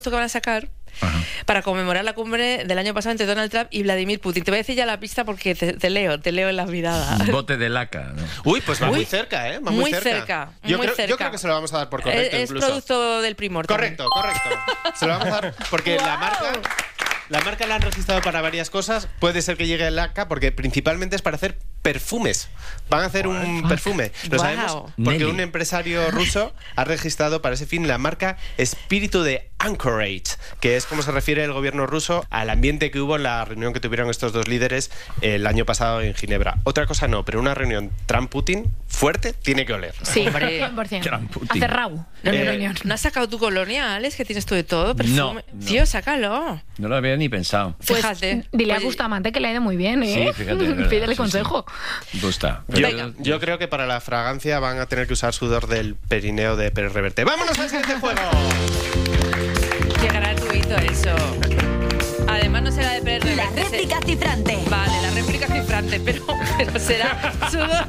que van a sacar para conmemorar la cumbre del año pasado entre Donald Trump y Vladimir Putin. Te voy a decir ya la pista porque te leo en la mirada. Bote de laca, ¿no? Uy, pues va muy cerca, ¿eh? Va muy cerca. Yo creo que se lo vamos a dar por correcto. Es producto del Primor. Correcto. Se lo vamos a dar porque ¡Wow! La marca la han registrado para varias cosas. Puede ser que llegue el laca porque principalmente es para hacer perfumes. Van a hacer un perfume. Lo sabemos porque un empresario ruso ha registrado para ese fin la marca Espíritu de Anchorage, que es como se refiere el gobierno ruso al ambiente que hubo en la reunión que tuvieron estos dos líderes el año pasado en Ginebra. Otra cosa no, pero una reunión Trump-Putin fuerte tiene que oler. Sí, hombre. 100%. Hace rau la reunión. ¿No has sacado tu colonia, Alex? Que tienes tú de todo, perfume. No. Tío, sácalo. No lo había ni pensado. Pues, Fíjate. Dile a Bustamante que le ha ido muy bien, ¿eh? Sí, fíjate. Verdad, Pídele sí, consejo. Sí. Gusta. Yo creo que para la fragancia van a tener que usar sudor del perineo de Pérez Reverte. ¡Vámonos al siguiente juego! Qué gratuito eso. Además no será de Pérez La Reverte. réplica cifrante. Vale, la réplica cifrante, pero será sudor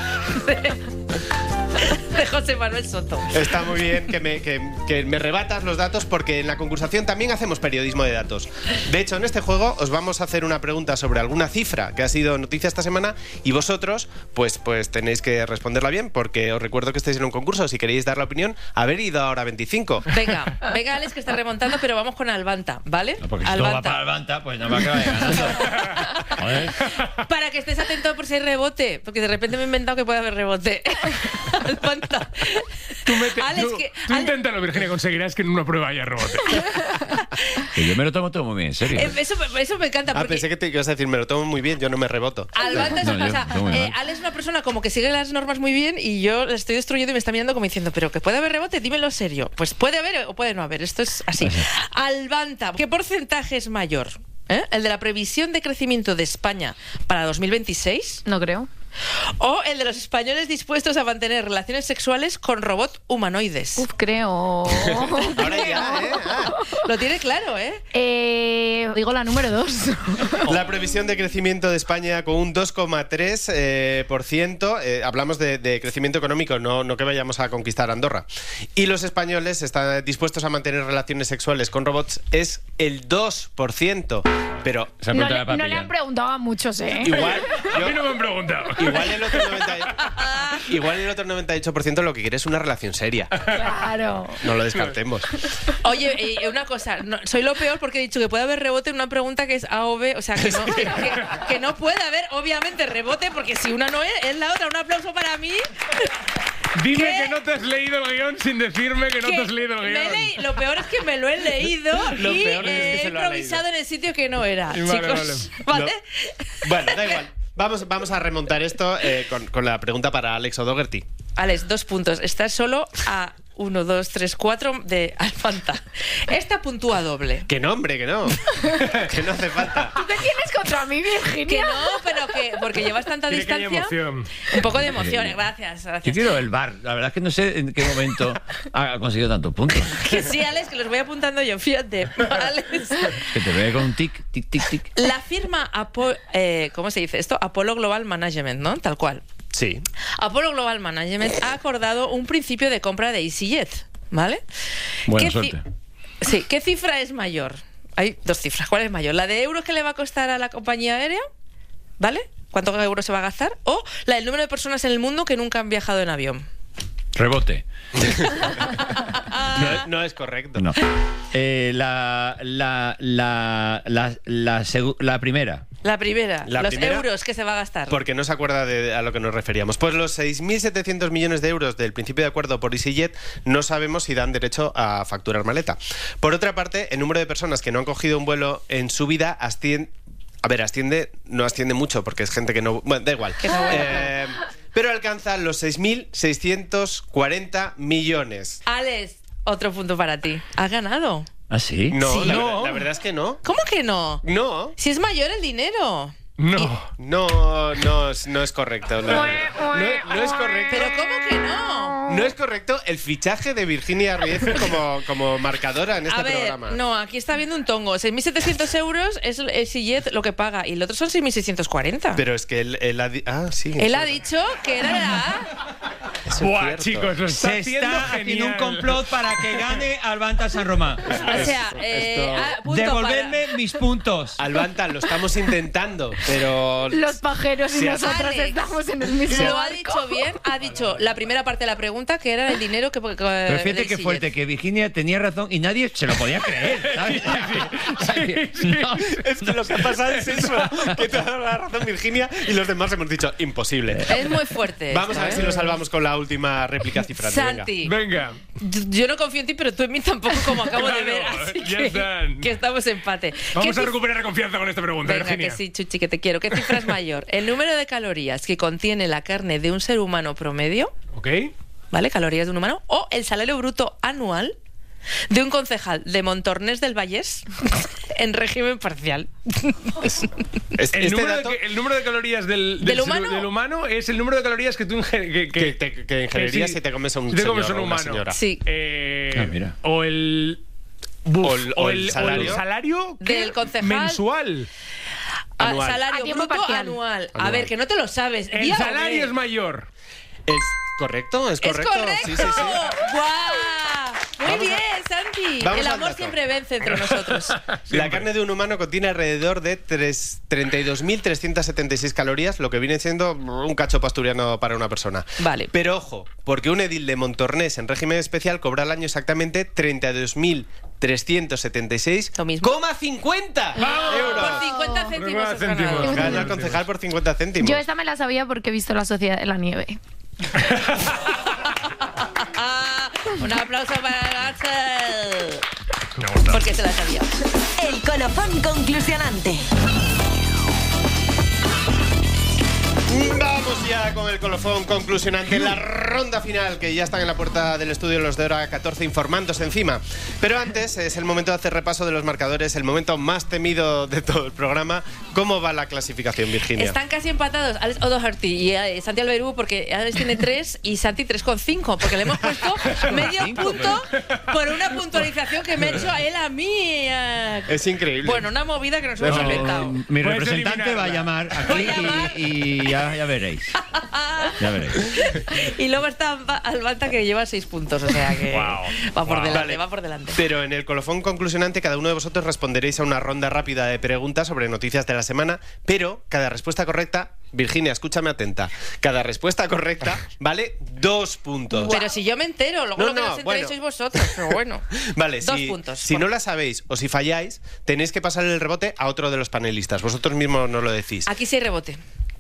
de José Manuel Soto. Está muy bien que me rebatas los datos porque en la concursación también hacemos periodismo de datos. De hecho, en este juego os vamos a hacer una pregunta sobre alguna cifra que ha sido noticia esta semana y vosotros pues tenéis que responderla bien porque os recuerdo que estáis en un concurso. Si queréis dar la opinión, haber ido ahora 25. Venga, Alex, que está remontando, pero vamos con Albanta, ¿vale? No, porque si todo va para Albanta, pues no va a acabar ganando. Joder. Para que estés atento por si hay rebote, porque de repente me he inventado que puede haber rebote. Albanta. Tú inténtalo, Virginia, conseguirás que en una prueba haya rebote. Que yo me lo tomo todo muy bien, en serio. Eso me encanta. Porque Pensé que te ibas a decir, me lo tomo muy bien, yo no me reboto. Albanta No, pasa. Alex es una persona como que sigue las normas muy bien y yo le estoy destruyendo y me está mirando como diciendo, pero que puede haber rebote, dímelo serio. Pues puede haber o puede no haber, esto es así. Albanta, ¿qué porcentaje es mayor? ¿El de la previsión de crecimiento de España para 2026? No creo. ¿O el de los españoles dispuestos a mantener relaciones sexuales con robots humanoides? Creo. Ahora ya, Lo tiene claro, Digo la número 2. La previsión de crecimiento de España con un 2,3%. Hablamos de crecimiento económico, no que vayamos a conquistar Andorra. Y los españoles están dispuestos a mantener relaciones sexuales con robots es el 2%. Pero No le han preguntado a muchos, igual A mí no me han preguntado. Igual el otro 98% lo que quiere es una relación seria. Claro. No lo descartemos. Oye, una cosa, soy lo peor porque he dicho que puede haber rebote en una pregunta que es A o B, o sea, que no puede haber, obviamente, rebote, porque si una no es la otra. Un aplauso para mí. Dime que no te has leído el guión sin decirme que no te has leído el guión. Lo peor es que me lo he leído Lo y peor es que he se lo ha improvisado leído. en el sitio que no era, Vale, chicos. ¿Vale? Bueno, da igual. Vamos a remontar esto con la pregunta para Alex O'Doherty. Alex, 2 puntos. Estás solo a 1, 2, 3, 4 de Albanta. Esta puntúa doble. Que no, hombre, que no. Que no hace falta. ¿Tú te tienes contra mí, Virginia? Que no, pero que porque llevas tanta Tiene que haya distancia. emoción. Un poco de emoción, gracias. Yo quiero el bar. La verdad es que no sé en qué momento ha conseguido tantos puntos. Que sí, Alex, que los voy apuntando yo, fíjate. Alex. Que te ve con un tic, tic, tic, tic. La firma ¿cómo se dice esto? Apollo Global Management, ¿no? Tal cual. Sí. Apollo Global Management ha acordado un principio de compra de EasyJet, ¿vale? Buena suerte. Sí, ¿qué cifra es mayor? Hay 2 cifras. ¿Cuál es mayor? ¿La de euros que le va a costar a la compañía aérea? ¿Vale? ¿Cuántos euros se va a gastar? ¿O la del número de personas en el mundo que nunca han viajado en avión? Rebote. No es correcto. No. La primera. La primera, La los primera, euros que se va a gastar. Porque no se acuerda a lo que nos referíamos. Pues los 6.700 millones de euros del principio de acuerdo por EasyJet no sabemos si dan derecho a facturar maleta. Por otra parte, el número de personas que no han cogido un vuelo en su vida asciende mucho porque es gente que no... Bueno, da igual. Pero alcanza los 6.640 millones. Alex, otro punto para ti. ¿Has ganado? ¿Ah, sí? No, Sí. la verdad es que no. ¿Cómo que no? No. Si es mayor el dinero. No es correcto. No es correcto. ¿Pero cómo que no? No es correcto el fichaje de Virginia Ruiz como marcadora en este A ver, programa. no, aquí está viendo un tongo. 6.700 euros es el EasyJet lo que paga y el otro son 6.640. Pero es que él ha dicho... Él ha dicho que era la A. ser Buah, cierto. chicos, lo está Se haciendo está haciendo un genial. complot para que gane Albanta San Román. O sea, punto Devolverme mis puntos. Albanta, lo estamos intentando, pero... Los pajeros y Sí, nosotros Alex, estamos en el mismo Lo ha barco. dicho bien, ha dicho la primera parte de la pregunta, que era el dinero que... Pero fíjate del qué sillet. fuerte, que Virginia tenía razón y nadie se lo podía creer, ¿sabes? No, Es que lo que ha pasado es eso, que te ha dado la razón Virginia y los demás hemos dicho imposible. Es muy fuerte. Vamos a ver esto, si lo salvamos con la última réplica cifrante. venga. Santi, Venga. yo no confío en ti, pero tú en mí tampoco, como acabo de ver. Claro, Así ya que, están. que estamos empate. Vamos ¿Qué a recuperar la confianza con esta pregunta, Venga, Virginia. que sí, Chuchi, que te quiero. ¿Qué cifra es mayor? ¿El número de calorías que contiene la carne de un ser humano promedio? ¿Ok? ¿Vale? Calorías de un humano. ¿O el salario bruto anual de un concejal de Montornés del Vallés en régimen parcial? El número de calorías del humano es el número de calorías que tú Que ingerirías si te comes a un si te señor comes a un o una humano. señora. Sí. Mira. O el... O el salario ¿qué? Del concejal. mensual. Anual. A Salario tiempo bruto parcial. anual. A Anual. ver, que no te lo sabes. El Di a salario ver. es mayor. ¿Es correcto? ¿Es ¡Es correcto? correcto! Sí, sí, sí. ¡Guau! Muy Vamos bien, a- Santi. vamos El al amor dato. siempre vence entre nosotros. La carne de un humano contiene alrededor de 32.376 calorías, lo que viene siendo un cacho asturiano para una persona. Vale. Pero ojo, porque un edil de Montornés en régimen especial cobra al año exactamente 32.376,50 Lo mismo. euros. Por 50 céntimos. has ganado. Céntimos. Gana el concejal por 50 céntimos. Yo esta me la sabía porque he visto La Sociedad de la Nieve. Un aplauso para Gatsel. Me gusta. Porque se la sabía. El colofón conclusionante. Vamos ya con el colofón conclusionante, la ronda final, que ya están en la puerta del estudio los de hora 14 informándose encima. Pero antes es el momento de hacer repaso de los marcadores, el momento más temido de todo el programa. ¿Cómo va la clasificación, Virginia? Están casi empatados Alex O'Doherty y Santi Alberú, porque Alex tiene 3 y Santi 3,5, porque le hemos puesto medio punto por una puntualización que me ha hecho él a mí. Es increíble. Bueno, una movida que nos hemos inventado. Mi Puedes representante va a eliminarla. llamar aquí y ya veréis. Ya veréis. Y luego está Albanta, que lleva 6 puntos, o sea que Wow. va por Wow. delante, Vale. va por delante. Pero en el colofón conclusionante cada uno de vosotros responderéis a una ronda rápida de preguntas sobre noticias de la semana, pero cada respuesta correcta, Virginia, escúchame atenta, cada respuesta correcta vale 2 puntos. Pero si yo me entero, luego No, lo que no, no os enteréis bueno. sois vosotros, pero bueno. Vale, 2 si, puntos. si no la sabéis o si falláis, tenéis que pasar el rebote a otro de los panelistas. Vosotros mismos nos lo decís. Aquí sí hay rebote.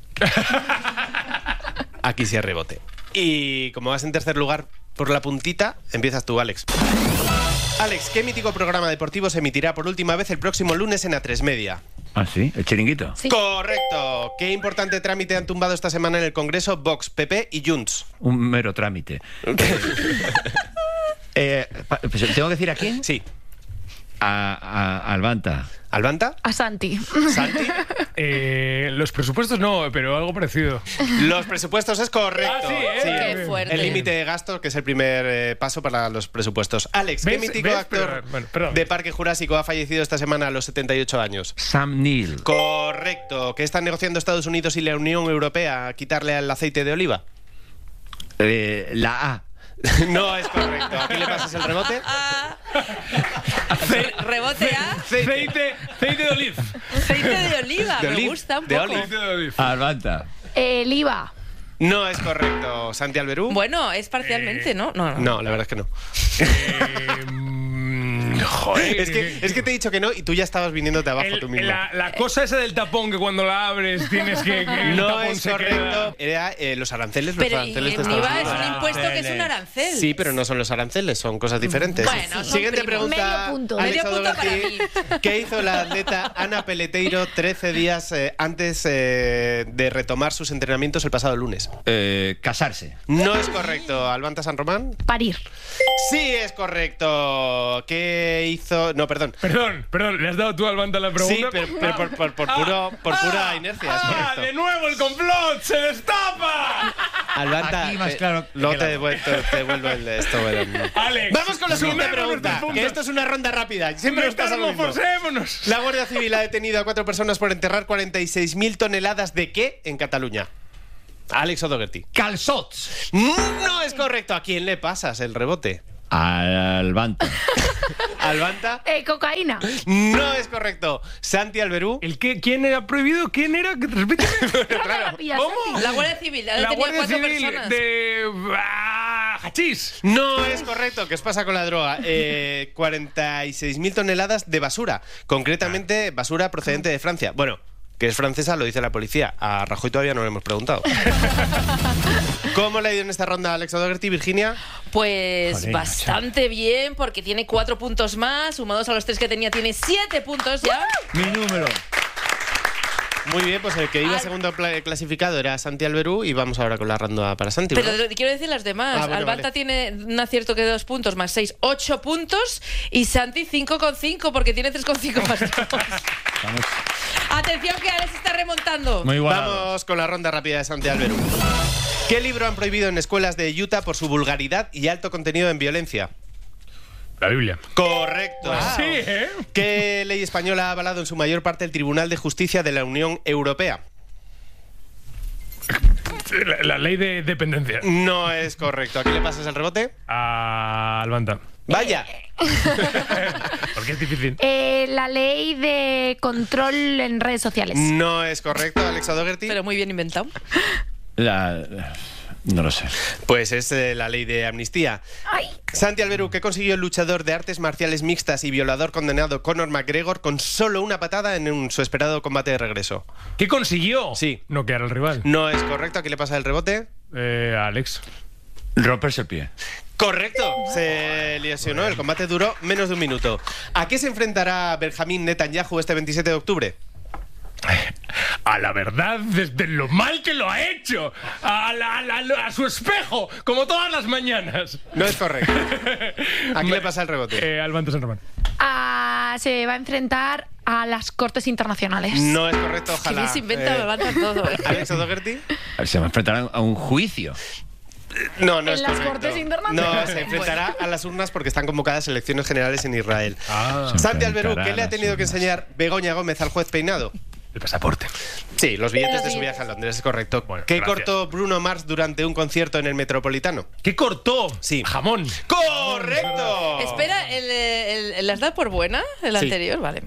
Aquí sí hay rebote. Y como vas en tercer lugar por la puntita, empiezas tú, Alex. Alex, ¿qué mítico programa deportivo se emitirá por última vez el próximo lunes en A3 Media? ¿Ah, sí? ¿El chiringuito? Sí. Correcto. ¿Qué importante trámite han tumbado esta semana en el Congreso Vox, PP y Junts? Un mero trámite. Pues, ¿tengo que decir a quién? Sí. A Albanta. ¿Albanta? A Santi. ¿Santi? Los presupuestos no, pero algo parecido. Los presupuestos es correcto. Ah, sí, ¿eh? Qué fuerte. El límite de gasto, que es el primer paso para los presupuestos. Alex, ¿qué ¿Ves? mítico ¿Ves? actor Pero, bueno, perdón. de Parque Jurásico ha fallecido esta semana a los 78 años? Sam Neill. Correcto. ¿Qué están negociando Estados Unidos y la Unión Europea? ¿Quitarle al aceite de oliva? La A. No es correcto. ¿A quién le pasas el rebote? Rebote a Aceite de oliva. aceite de oliva. De Me oliva, gusta un de poco. oliva. Aceite de oliva. Albanta. El IVA. No es correcto. ¿Santi Alberú? Bueno, es parcialmente, ¿no? No. No, la verdad es que no. Joder. Es que te he dicho que no y tú ya estabas viniéndote abajo tú mismo. La cosa esa del tapón que cuando la abres tienes que el No tapón es se correcto. queda. Era los aranceles. Pero los aranceles de en Estados IVA es Unidos. un impuesto que es un arancel. Sí, pero no son los aranceles, son cosas diferentes. Bueno, son Siguiente primos. pregunta. Medio punto. Alex Medio punto para O'Doherty. mí. ¿Qué hizo la atleta Ana Peleteiro 13 días antes de retomar sus entrenamientos el pasado lunes? Casarse. No es correcto. ¿Albanta San Román? Parir. Sí, es correcto. ¿Qué hizo? No, perdón. Perdón, ¿le has dado tú al Albanta la pregunta? Sí, pero por pura inercia, es correcto. ¡De nuevo el complot! ¡Se destapa! Albanta, Aquí más claro luego que te la- devuelvo el de esto. Bueno. Alex, Vamos con la siguiente sumémonos pregunta, de puntos. que esto es una ronda rápida. Siempre nos pasa lo mismo. Metamorfosémonos. La Guardia Civil ha detenido a 4 personas por enterrar 46.000 toneladas de qué en Cataluña. Alex O'Doherty. Calzots. No es correcto. ¿A quién le pasas el rebote? Albanta. ¿Albanta? Cocaína. No es correcto. Santi Alberú. ¿Quién era prohibido? ¿Quién era? Repíteme. Claro. ¿Cómo? La Guardia Civil. La tenía Guardia 4 Civil personas. de... hachís. No es correcto. ¿Qué os pasa con la droga? 46.000 toneladas de basura. Concretamente, basura procedente de Francia. Bueno, que es francesa, lo dice la policía. A Rajoy todavía no le hemos preguntado. ¿Cómo le ha ido en esta ronda a Alex O'Doherty, Virginia? Pues Joder, bastante bien, porque tiene 4 puntos más. Sumados a los 3 que tenía, tiene 7 puntos ya. Mi número. Muy bien, pues el que iba segundo clasificado era Santi Alberú y vamos ahora con la ronda para Santi. Pero ¿verdad? quiero decir las demás. Ah, bueno, Albanta vale. tiene un acierto que 2 puntos más 6, 8 puntos. Y Santi 5,5 porque tiene 3,5 más 2. Vamos. Atención que Alex está remontando. Muy igualado. Vamos con la ronda rápida de Santi Alberú. ¿Qué libro han prohibido en escuelas de Utah por su vulgaridad y alto contenido en violencia? La Biblia. Correcto. Sí, ¿eh? ¿Qué ley española ha avalado en su mayor parte el Tribunal de Justicia de la Unión Europea? La ley de dependencia. No es correcto. ¿A quién le pasas el rebote? A Albanta. Vaya. Porque es difícil. La ley de control en redes sociales. No es correcto, Alex O'Doherty. Pero muy bien inventado. No lo sé. Pues es la ley de amnistía. Ay. Santi Alberú, ¿qué consiguió el luchador de artes marciales mixtas y violador condenado Conor McGregor con solo una patada en su esperado combate de regreso? ¿Qué consiguió? Sí. Noquear al rival. No es correcto. ¿A quién le pasa el rebote? Alex. Romperse el pie. Correcto. Se lesionó. El combate duró menos de un minuto. ¿A qué se enfrentará Benjamín Netanyahu este 27 de octubre? A la verdad, desde lo mal que lo ha hecho. A su espejo, como todas las mañanas. No es correcto. ¿A quién le pasa el rebote? Albanta San Román. Se va a enfrentar a las Cortes Internacionales. No es correcto, Que ojalá. bien se inventa, me levantan todo. Alex O'Doherty. Se va a enfrentar a un juicio. No, no ¿En es las correcto. Cortes Internacionales? No, se enfrentará a las urnas porque están convocadas elecciones generales en Israel. Se Santi Alberú, enfrentará ¿qué le a ha las tenido que urnas. enseñar Begoña Gómez al juez Peinado? El pasaporte. Sí, los billetes de su viaje a Londres, es correcto. Bueno, ¿Qué gracias. cortó Bruno Mars durante un concierto en el Metropolitano? ¿Qué cortó? Sí. Jamón. ¡Correcto! Espera, ¿las da por buena el Sí. anterior? Vale.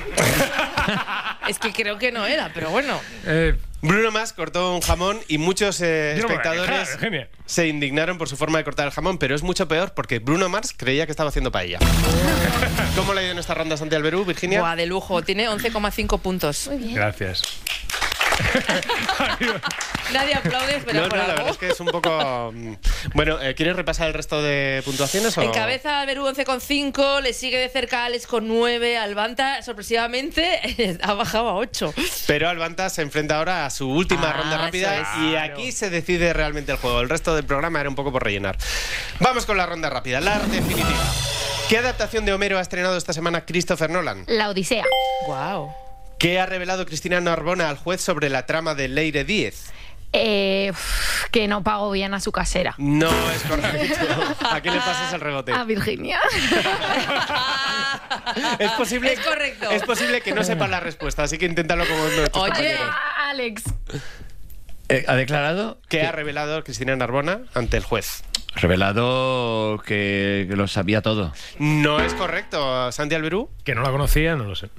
Es que creo que no era, pero bueno. Bruno Mars cortó un jamón y muchos Yo no me voy a espectadores quejar, Eugenia. se indignaron por su forma de cortar el jamón, pero es mucho peor porque Bruno Mars creía que estaba haciendo paella. ¿Cómo le ha ido en esta ronda Santi Alberú, Virginia? Buah, de lujo. Tiene 11,5 puntos. Gracias. Nadie aplaude, pero No, por la algo. verdad es que es un poco... Bueno, ¿quieres repasar el resto de puntuaciones? O... Encabeza Alberú 11,5, le sigue de cerca Alex con 9, Albanta sorpresivamente ha bajado a 8. Pero Albanta se enfrenta ahora a su última ronda rápida eso es. y aquí se decide realmente el juego. El resto del programa era un poco por rellenar. Vamos con la ronda rápida, la definitiva. ¿Qué adaptación de Homero ha estrenado esta semana Christopher Nolan? La Odisea. Wow. ¿Qué ha revelado Cristina Narbona al juez sobre la trama de Leire Díez? Que no pago bien a su casera. No es correcto. ¿A qué le pasas el rebote? A Virginia. Es posible, Es correcto. Es posible que no sepa la respuesta, así que inténtalo como uno de tus Oye. compañeros. Alex. ¿Ha declarado? ¿Qué ha revelado Cristina Narbona ante el juez? Revelado que lo sabía todo. No es correcto, Santi Alberú. Que no la conocía, no lo sé.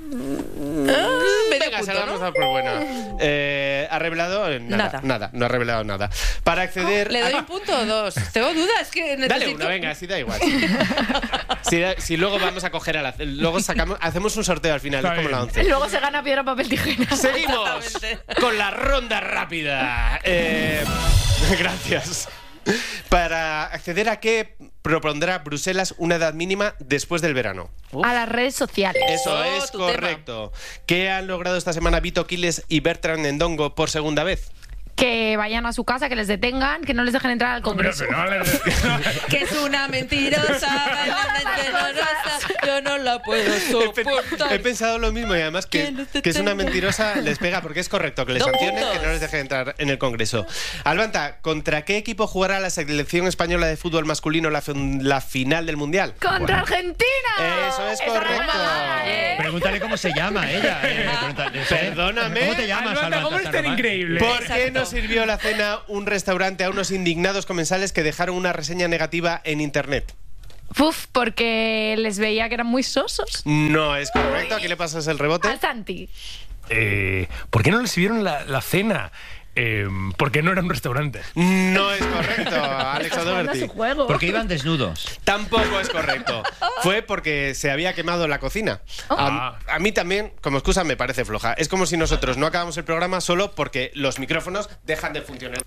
Venga, se la vamos a dar por buena. ¿Ha revelado? Nada, no ha revelado nada. Para acceder... ¿Le doy un punto o 2? Tengo dudas que necesito... Dale una, venga, así da igual. Si luego vamos a coger luego hacemos un sorteo al final, Está es como bien. la 11. Luego se gana piedra, papel, tijera. Seguimos Exactamente. con la ronda rápida. Gracias. Para acceder a qué propondrá Bruselas una edad mínima después del verano. A las redes sociales. Eso es tu correcto. ¿Qué han logrado esta semana Vito Quiles y Bertrand Endongo por segunda vez? Que vayan a su casa, que les detengan, que no les dejen entrar al Congreso. Que es una mentirosa, yo no la puedo soportar. He pensado lo mismo y además que es una mentirosa les pega porque es correcto que les 2 sancionen, puntos. que no les dejen entrar en el Congreso. Albanta, ¿contra qué equipo jugará la selección española de fútbol masculino la final del Mundial? ¡Contra Argentina! Eso es Esa correcto. remada, ¿eh? Pregúntale cómo se llama ella. Perdóname. ¿Cómo te llamas, Albanta, ¿cómo es tan increíble? ¿Por qué no sirvió la cena un restaurante a unos indignados comensales que dejaron una reseña negativa en internet? Porque les veía que eran muy sosos. No es correcto. ¿A quién le pasas el rebote? Al Santi. ¿Por qué no les sirvieron la cena? Porque no era un restaurante. No es correcto, Alex O'Doherty. Porque iban desnudos. Tampoco es correcto. Fue porque se había quemado la cocina. A mí también, como excusa, me parece floja. Es como si nosotros no acabamos el programa solo porque los micrófonos dejan de funcionar.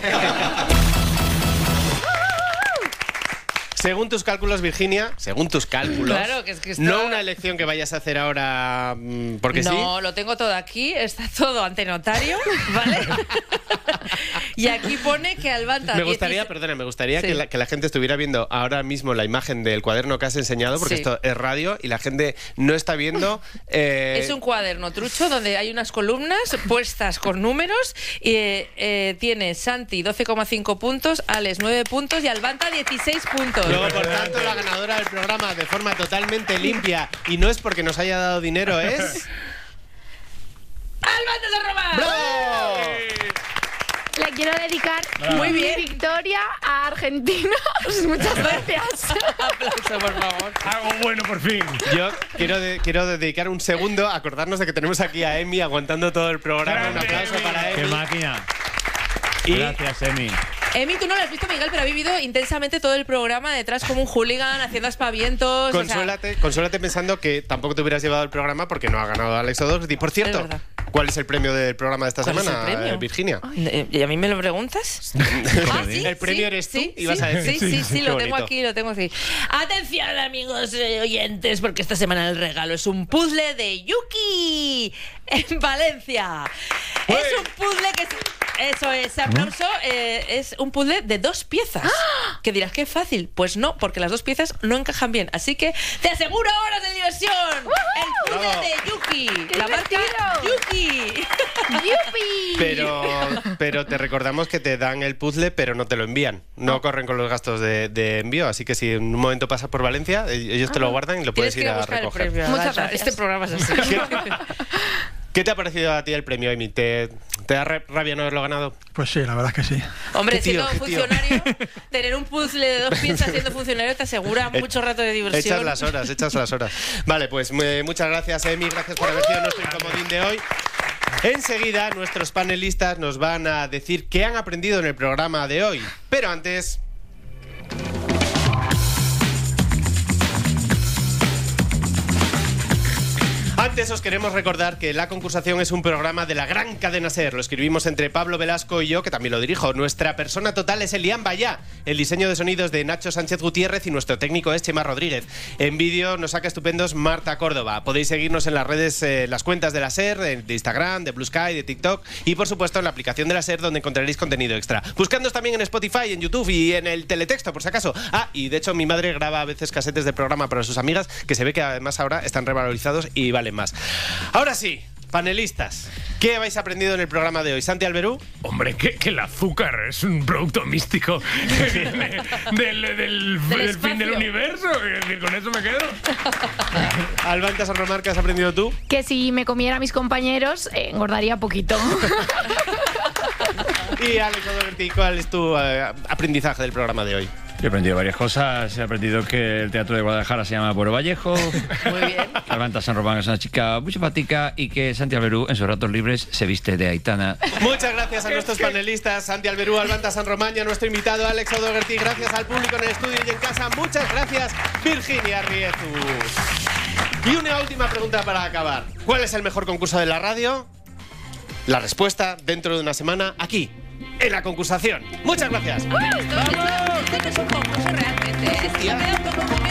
Según tus cálculos, Virginia, según tus cálculos, claro, que esto... no una elección que vayas a hacer ahora porque sí. No, lo tengo todo aquí, está todo ante notario, ¿vale? Y aquí pone que Albanta... Me gustaría sí, que la gente estuviera viendo ahora mismo la imagen del cuaderno que has enseñado, porque esto es radio y la gente no está viendo... Es un cuaderno trucho donde hay unas columnas puestas con números y tiene Santi 12,5 puntos, Alex 9 puntos y Albanta 16 puntos. Luego, por tanto, la ganadora del programa de forma totalmente limpia, y no es porque nos haya dado dinero, es... ¡Albanta San Román! ¡Bravo! Le quiero dedicar Muy bien. victoria a Argentina. Muchas gracias. Aplauso, por favor. Algo bueno, por fin. Yo quiero dedicar un segundo a acordarnos de que tenemos aquí a Emi aguantando todo el programa. Un aplauso para Emi. ¡Qué máquina! Y gracias, Emi. Emi, tú no lo has visto, Miguel, pero ha vivido intensamente todo el programa detrás como un hooligan, haciendo aspavientos. Consólate pensando que tampoco te hubieras llevado el programa porque no ha ganado Alex O'Doherty. Por cierto, ¿cuál es el premio del programa de esta semana, Virginia? ¿Y a mí me lo preguntas? ¿Sí? ¿El premio eres tú? Sí, ¿Ibas a decir? Sí, lo tengo aquí, Atención, amigos oyentes, porque esta semana el regalo es un puzzle de Yuki en Valencia. ¡Uy! Es un puzzle que... Eso es, aplauso. Es un puzzle de 2 piezas. Que dirás que es fácil. Pues no, porque las 2 piezas no encajan bien. Así que te aseguro horas de diversión. El puzzle de Yuki. La marca Yuki. Pero te recordamos que te dan el puzzle, pero no te lo envían. No corren con los gastos de envío. Así que si en un momento pasas por Valencia, ellos te lo guardan y lo puedes ir a recoger. Muchas gracias. Este programa es así. ¿Qué te ha parecido a ti el premio, Emi? ¿Te da rabia no haberlo ganado? Pues sí, la verdad es que sí. Hombre, siendo funcionario, tener un puzzle de 2 piezas siendo funcionario te asegura mucho rato de diversión. Echas las horas. Vale, pues muchas gracias, Emi. Gracias por haber sido nuestro comodín de hoy. Enseguida, nuestros panelistas nos van a decir qué han aprendido en el programa de hoy. Pero antes... Antes os queremos recordar que La Concursación es un programa de la gran cadena SER. Lo escribimos entre Pablo Velasco y yo, que también lo dirijo. Nuestra persona total es Elian Bayá. El diseño de sonidos de Nacho Sánchez Gutiérrez y nuestro técnico es Chema Rodríguez. En vídeo nos saca estupendos Marta Córdoba. Podéis seguirnos en las redes, las cuentas de la SER, de Instagram, de Blue Sky, de TikTok y por supuesto en la aplicación de la SER, donde encontraréis contenido extra. Buscándonos también en Spotify, en YouTube y en el teletexto, por si acaso. Y de hecho mi madre graba a veces casetes de programa para sus amigas, que se ve que además ahora están revalorizados y valen más. Ahora sí, panelistas, ¿qué habéis aprendido en el programa de hoy? Santi Alberú. Hombre, que el azúcar es un producto místico que viene del fin del universo. Y con eso me quedo. Albanta San Román, ¿qué has aprendido tú? Que si me comiera a mis compañeros, engordaría poquito. Y Alex O'Doherty, ¿cuál es tu aprendizaje del programa de hoy? Yo he aprendido varias cosas. He aprendido que el Teatro de Guadalajara se llama Pueblo Vallejo. Muy bien. Albanta San Román es una chica muy simpática y que Santi Alberú en sus ratos libres se viste de Aitana. Muchas gracias a nuestros panelistas, Santi Alberú, Albanta San Román y a nuestro invitado Alex O'Doherty. Gracias al público en el estudio y en casa. Muchas gracias, Virginia Riezu. Y una última pregunta para acabar. ¿Cuál es el mejor concurso de la radio? La respuesta dentro de una semana aquí, en La Concursación. Muchas gracias. Esto no es un concurso realmente. Esto me da un poco como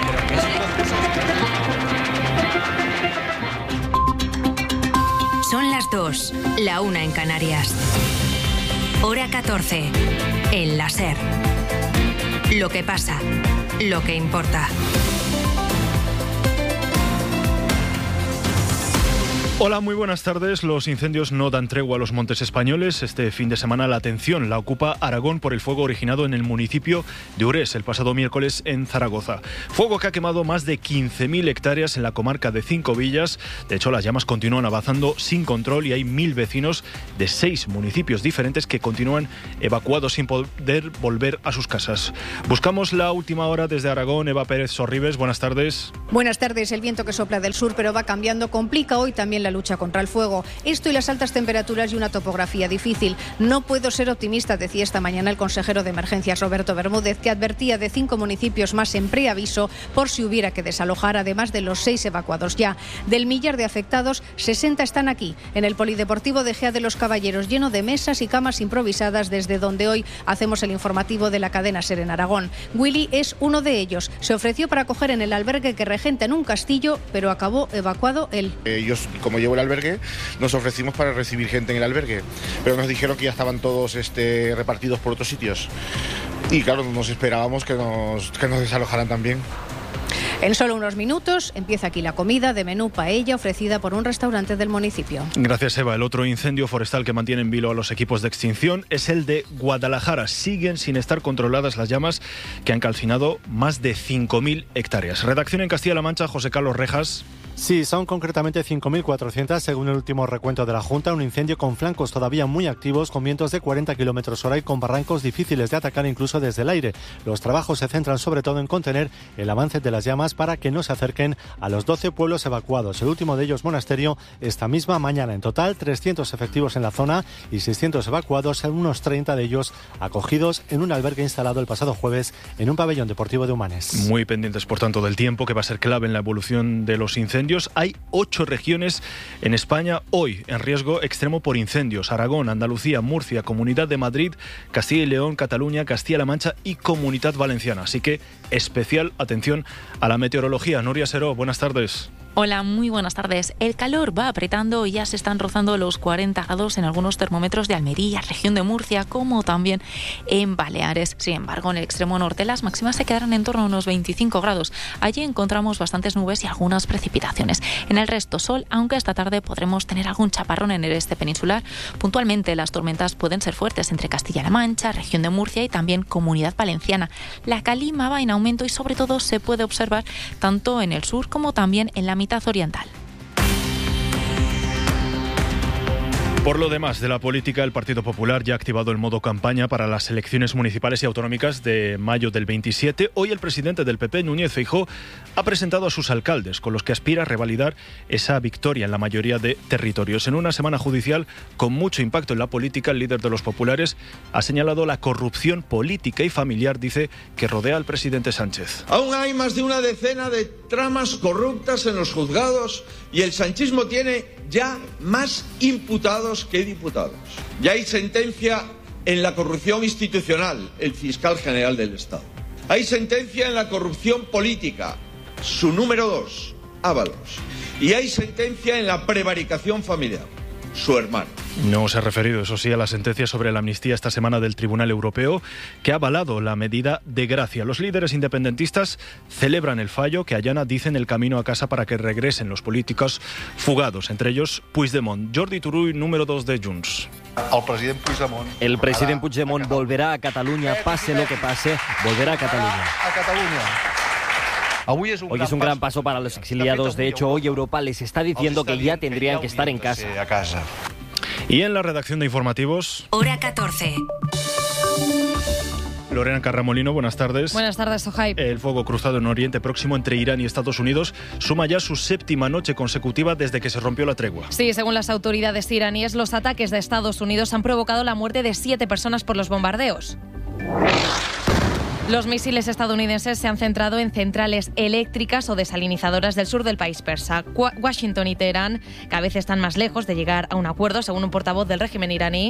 Son las 2, la 1 en Canarias. Hora 14, en la SER. Lo que pasa, lo que importa. Hola, muy buenas tardes. Los incendios no dan tregua a los montes españoles. Este fin de semana la atención la ocupa Aragón por el fuego originado en el municipio de Urés el pasado miércoles en Zaragoza. Fuego que ha quemado más de 15.000 hectáreas en la comarca de 5 villas. De hecho, las llamas continúan avanzando sin control y hay 1.000 vecinos de 6 municipios diferentes que continúan evacuados sin poder volver a sus casas. Buscamos la última hora desde Aragón. Eva Pérez Sorribes, buenas tardes. Buenas tardes. El viento que sopla del sur pero va cambiando complica hoy también la lucha contra el fuego. Esto y las altas temperaturas y una topografía difícil. No puedo ser optimista, decía esta mañana el consejero de Emergencias Roberto Bermúdez, que advertía de 5 municipios más en preaviso por si hubiera que desalojar, además de los 6 evacuados ya. Del millar de afectados, 60 están aquí, en el Polideportivo de Gea de los Caballeros, lleno de mesas y camas improvisadas, desde donde hoy hacemos el informativo de la cadena SER en Aragón. Willy es uno de ellos. Se ofreció para acoger en el albergue que regenta en un castillo, pero acabó evacuado él. Ellos, como llevo el albergue, nos ofrecimos para recibir gente en el albergue, pero nos dijeron que ya estaban todos repartidos por otros sitios y claro, nos esperábamos que nos desalojaran también. En solo unos minutos empieza aquí la comida de menú paella ofrecida por un restaurante del municipio. Gracias, Eva. El otro incendio forestal que mantiene en vilo a los equipos de extinción es el de Guadalajara. Siguen sin estar controladas las llamas que han calcinado más de 5.000 hectáreas. Redacción en Castilla-La Mancha, José Carlos Rejas. Sí, son concretamente 5.400 según el último recuento de la Junta. Un incendio con flancos todavía muy activos, con vientos de 40 km/h y con barrancos difíciles de atacar incluso desde el aire. Los trabajos se centran sobre todo en contener el avance de las llamas para que no se acerquen a los 12 pueblos evacuados. El último de ellos, Monasterio, esta misma mañana. En total, 300 efectivos en la zona y 600 evacuados, unos 30 de ellos acogidos en un albergue instalado el pasado jueves en un pabellón deportivo de Humanes. Muy pendientes, por tanto, del tiempo, que va a ser clave en la evolución de los incendios. Hay 8 regiones en España hoy en riesgo extremo por incendios: Aragón, Andalucía, Murcia, Comunidad de Madrid, Castilla y León, Cataluña, Castilla-La Mancha y Comunidad Valenciana. Así que especial atención a la meteorología. Nuria Seró, buenas tardes. Hola, muy buenas tardes. El calor va apretando y ya se están rozando los 40 grados en algunos termómetros de Almería, región de Murcia, como también en Baleares. Sin embargo, en el extremo norte las máximas se quedarán en torno a unos 25 grados. Allí encontramos bastantes nubes y algunas precipitaciones. En el resto, sol, aunque esta tarde podremos tener algún chaparrón en el este peninsular. Puntualmente, las tormentas pueden ser fuertes entre Castilla-La Mancha, región de Murcia y también Comunidad Valenciana. La calima va en aumento y sobre todo se puede observar tanto en el sur como también en la mitad oriental. Por lo demás de la política, el Partido Popular ya ha activado el modo campaña para las elecciones municipales y autonómicas de mayo del 27. Hoy el presidente del PP, Núñez Feijóo, ha presentado a sus alcaldes, con los que aspira a revalidar esa victoria en la mayoría de territorios. En una semana judicial con mucho impacto en la política, el líder de los populares ha señalado la corrupción política y familiar, dice, que rodea al presidente Sánchez. Aún hay más de una decena de tramas corruptas en los juzgados y el sanchismo tiene ya más imputados que diputados. Ya hay sentencia en la corrupción institucional, el fiscal general del Estado. Hay sentencia en la corrupción política, su número 2, Ábalos. Y hay sentencia en la prevaricación familiar, su hermano. No se ha referido, eso sí, a la sentencia sobre la amnistía esta semana del Tribunal Europeo, que ha avalado la medida de gracia. Los líderes independentistas celebran el fallo que allana, dicen, el camino a casa para que regresen los políticos fugados, entre ellos Puigdemont. Jordi Turull, número 2 de Junts. El presidente Puigdemont volverá a Cataluña, pase lo que pase, volverá a Cataluña. Hoy es un gran paso para los exiliados. De hecho, hoy Europa les está diciendo que ya tendrían que estar en casa. Y en la redacción de informativos... Hora 14. Lorena Carramolino, buenas tardes. Buenas tardes, Sohaib. El fuego cruzado en Oriente Próximo entre Irán y Estados Unidos suma ya su 7ª noche consecutiva desde que se rompió la tregua. Sí, según las autoridades iraníes, los ataques de Estados Unidos han provocado la muerte de 7 personas por los bombardeos. Los misiles estadounidenses se han centrado en centrales eléctricas o desalinizadoras del sur del país persa. Washington y Teherán cada vez están más lejos de llegar a un acuerdo, según un portavoz del régimen iraní.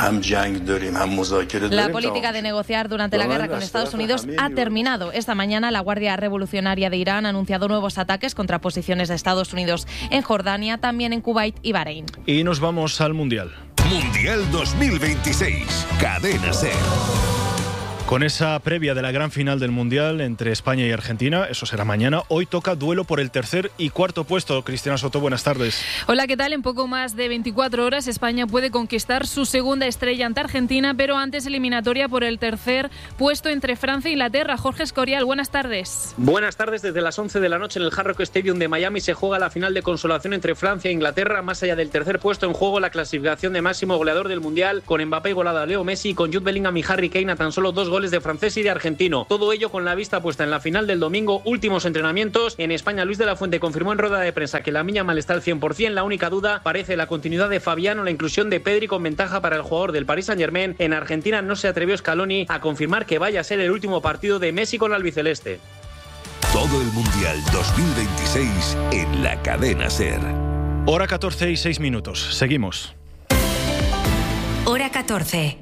La política de negociar durante la guerra con Estados Unidos ha terminado. Esta mañana la Guardia Revolucionaria de Irán ha anunciado nuevos ataques contra posiciones de Estados Unidos en Jordania, también en Kuwait y Bahrein. Y nos vamos al Mundial. Mundial 2026. Cadena SER. Con esa previa de la gran final del Mundial entre España y Argentina, eso será mañana, hoy toca duelo por el tercer y cuarto puesto. Cristina Soto, buenas tardes. Hola, ¿qué tal? En poco más de 24 horas España puede conquistar su segunda estrella ante Argentina, pero antes eliminatoria por el tercer puesto entre Francia e Inglaterra. Jorge Escorial, buenas tardes. Buenas tardes. Desde las 11 de la noche en el Hard Rock Stadium de Miami se juega la final de consolación entre Francia e Inglaterra. Más allá del tercer puesto en juego, la clasificación de máximo goleador del Mundial, con Mbappé igualado a Leo Messi y con Jude Bellingham y Harry Kane a tan solo 2 goles de francés y de argentino. Todo ello con la vista puesta en la final del domingo. Últimos entrenamientos en España. Luis de la Fuente confirmó en rueda de prensa que Lamine Yamal está al 100%. La única duda parece la continuidad de Fabián o la inclusión de Pedri con ventaja para el jugador del Paris Saint-Germain. En Argentina no se atrevió Scaloni a confirmar que vaya a ser el último partido de Messi con la albiceleste. Todo el Mundial 2026 en la cadena SER. Hora 14 y 6 minutos. Seguimos. Hora 14.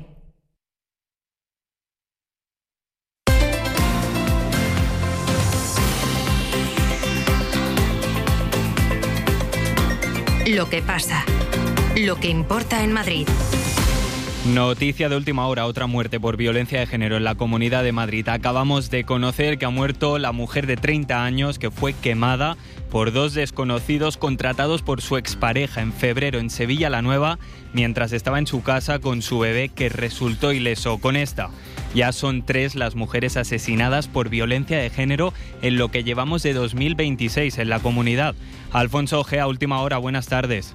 Lo que pasa. Lo que importa en Madrid. Noticia de última hora, otra muerte por violencia de género en la Comunidad de Madrid. Acabamos de conocer que ha muerto la mujer de 30 años que fue quemada por 2 desconocidos contratados por su expareja en febrero en Sevilla la Nueva, mientras estaba en su casa con su bebé, que resultó ileso. Con esta ya son 3 las mujeres asesinadas por violencia de género en lo que llevamos de 2026 en la comunidad. Alfonso Ojea, última hora, buenas tardes.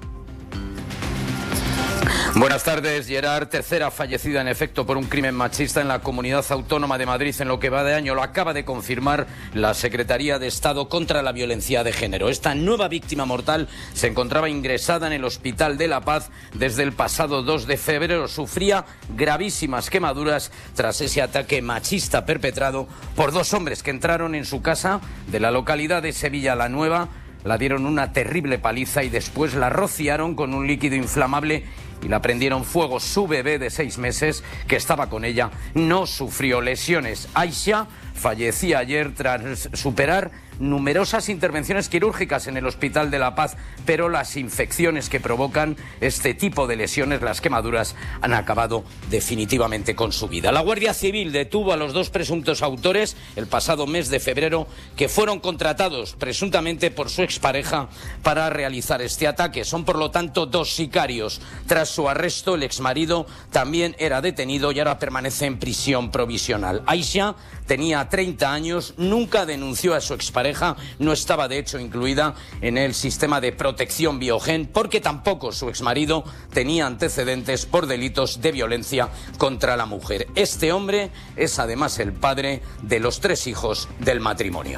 Buenas tardes. Gerard, tercera fallecida en efecto por un crimen machista en la Comunidad Autónoma de Madrid en lo que va de año. Lo acaba de confirmar la Secretaría de Estado contra la Violencia de Género. Esta nueva víctima mortal se encontraba ingresada en el Hospital de la Paz desde el pasado 2 de febrero. Sufría gravísimas quemaduras tras ese ataque machista perpetrado por 2 hombres que entraron en su casa de la localidad de Sevilla la Nueva. La dieron una terrible paliza y después la rociaron con un líquido inflamable y la prendieron fuego. Su bebé de 6 meses, que estaba con ella, no sufrió lesiones. Aisha fallecía ayer tras superar numerosas intervenciones quirúrgicas en el Hospital de la Paz, pero las infecciones que provocan este tipo de lesiones, las quemaduras, han acabado definitivamente con su vida. La Guardia Civil detuvo a los 2 presuntos autores el pasado mes de febrero, que fueron contratados presuntamente por su expareja para realizar este ataque. Son, por lo tanto, 2 sicarios. Tras su arresto, el exmarido también era detenido y ahora permanece en prisión provisional. Aisha tenía 30 años, nunca denunció a su expareja, no estaba de hecho incluida en el sistema de protección Biogen, porque tampoco su exmarido tenía antecedentes por delitos de violencia contra la mujer. Este hombre es además el padre de los 3 hijos del matrimonio.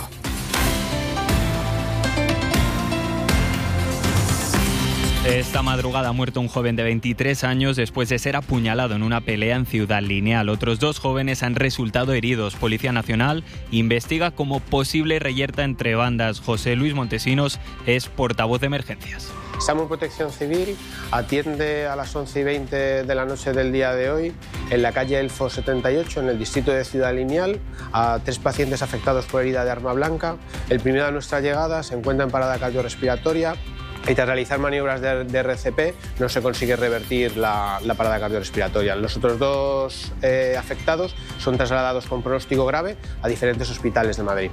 Esta madrugada ha muerto un joven de 23 años después de ser apuñalado en una pelea en Ciudad Lineal. Otros 2 jóvenes han resultado heridos. Policía Nacional investiga como posible reyerta entre bandas. José Luis Montesinos es portavoz de emergencias. SAMUR Protección Civil atiende a las 11:20 de la noche del día de hoy en la calle Elfo 78, en el distrito de Ciudad Lineal, a 3 pacientes afectados por herida de arma blanca. El primero de nuestra llegada se encuentra en parada cardiorrespiratoria y tras realizar maniobras de RCP no se consigue revertir la parada cardiorrespiratoria. Los otros 2 afectados son trasladados con pronóstico grave a diferentes hospitales de Madrid.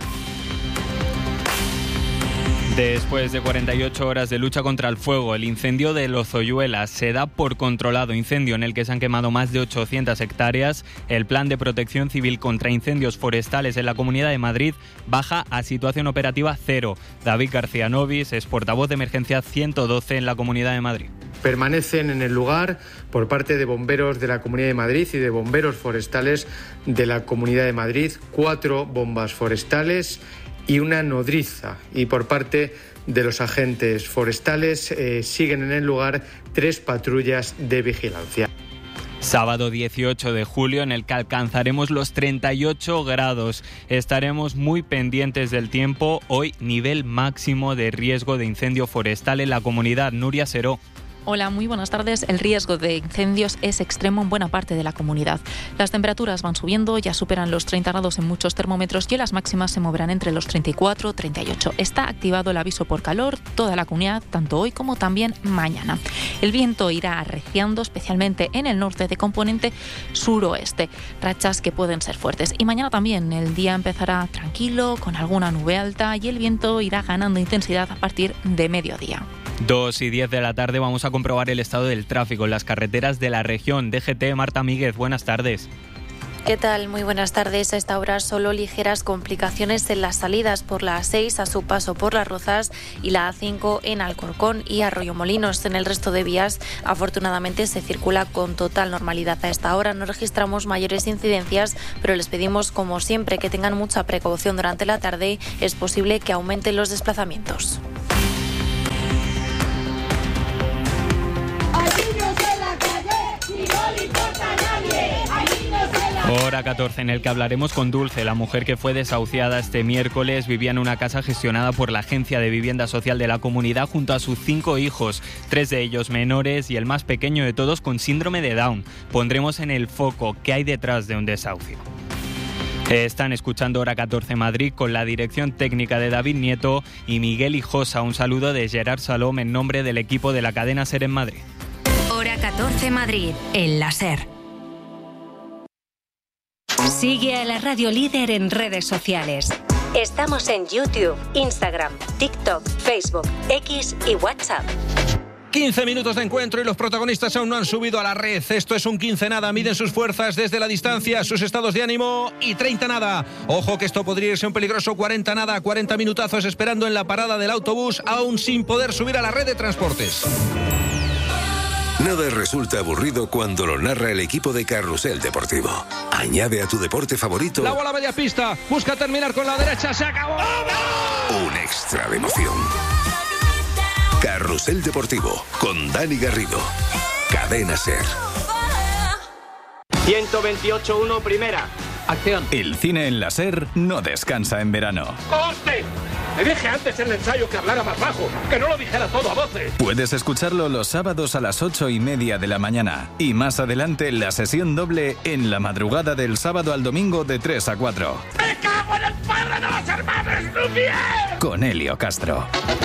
Después de 48 horas de lucha contra el fuego, el incendio de Lozoyuela se da por controlado. Incendio en el que se han quemado más de 800 hectáreas. El Plan de Protección Civil contra Incendios Forestales en la Comunidad de Madrid baja a situación operativa 0. David García Novis es portavoz de Emergencia 112 en la Comunidad de Madrid. Permanecen en el lugar, por parte de bomberos de la Comunidad de Madrid y de bomberos forestales de la Comunidad de Madrid, 4 bombas forestales y una nodriza, y por parte de los agentes forestales siguen en el lugar 3 patrullas de vigilancia. Sábado 18 de julio, en el que alcanzaremos los 38 grados. Estaremos muy pendientes del tiempo. Hoy, nivel máximo de riesgo de incendio forestal en la comunidad. Nuria Seró. Hola, muy buenas tardes. El riesgo de incendios es extremo en buena parte de la comunidad. Las temperaturas van subiendo, ya superan los 30 grados en muchos termómetros y las máximas se moverán entre los 34 y 38. Está activado el aviso por calor toda la comunidad, tanto hoy como también mañana. El viento irá arreciando, especialmente en el norte de componente suroeste. Rachas que pueden ser fuertes. Y mañana también el día empezará tranquilo, con alguna nube alta, y el viento irá ganando intensidad a partir de mediodía. 2:10 de la tarde vamos a comprobar el estado del tráfico en las carreteras de la región. DGT, Marta Míguez, buenas tardes. ¿Qué tal? Muy buenas tardes. A esta hora solo ligeras complicaciones en las salidas por la A6 a su paso por Las Rozas y la A5 en Alcorcón y Arroyomolinos. En el resto de vías, afortunadamente, se circula con total normalidad. A esta hora no registramos mayores incidencias, pero les pedimos, como siempre, que tengan mucha precaución durante la tarde. Es posible que aumenten los desplazamientos. Hora 14, en el que hablaremos con Dulce, la mujer que fue desahuciada este miércoles. Vivía en una casa gestionada por la Agencia de Vivienda Social de la comunidad junto a sus 5 hijos, 3 de ellos menores y el más pequeño de todos con síndrome de Down. Pondremos en el foco qué hay detrás de un desahucio. Están escuchando Hora 14 Madrid con la dirección técnica de David Nieto y Miguel Hijosa. Un saludo de Gerard Salom en nombre del equipo de la cadena SER en Madrid. Hora 14 Madrid, en la SER. Sigue a la Radio Líder en redes sociales. Estamos en YouTube, Instagram, TikTok, Facebook, X y WhatsApp. 15 minutos de encuentro y los protagonistas aún no han subido a la red. Esto es un 15 nada. Miden sus fuerzas desde la distancia, sus estados de ánimo, y 30 nada. Ojo que esto podría irse un peligroso 40 nada. 40 minutazos esperando en la parada del autobús, aún sin poder subir a la red de transportes. Nada resulta aburrido cuando lo narra el equipo de Carrusel Deportivo. Añade a tu deporte favorito la bola media pista, busca terminar con la derecha, se acabó. Un extra de emoción. Carrusel Deportivo con Dani Garrido. Cadena SER. 128-1 primera. Acción. El cine en la SER no descansa en verano. ¡Hostia! Me dije antes en el ensayo que hablara más bajo, que no lo dijera todo a voces. Puedes escucharlo los sábados a las 8:30 de la mañana. Y más adelante la sesión doble en la madrugada del sábado al domingo de 3 a 4. ¡Me cago en el padre de los hermanos Lumière! Con Helio Castro.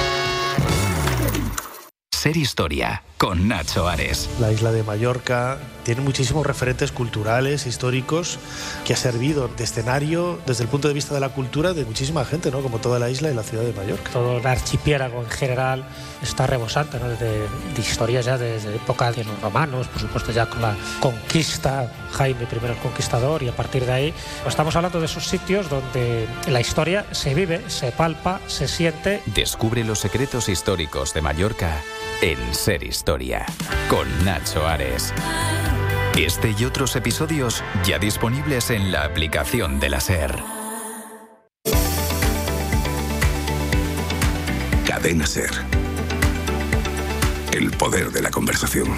SER Historia, con Nacho Ares. La isla de Mallorca tiene muchísimos referentes culturales, históricos, que ha servido de escenario desde el punto de vista de la cultura de muchísima gente, ¿no? Como toda la isla y la ciudad de Mallorca. Todo el archipiélago en general está rebosante, ¿no? de historias ya desde época de los romanos, por supuesto ya con la conquista, Jaime I el Conquistador, y a partir de ahí pues estamos hablando de esos sitios donde la historia se vive, se palpa, se siente. Descubre los secretos históricos de Mallorca en SER Historia, con Nacho Ares. Este y otros episodios ya disponibles en la aplicación de la SER. Cadena SER. El poder de la conversación.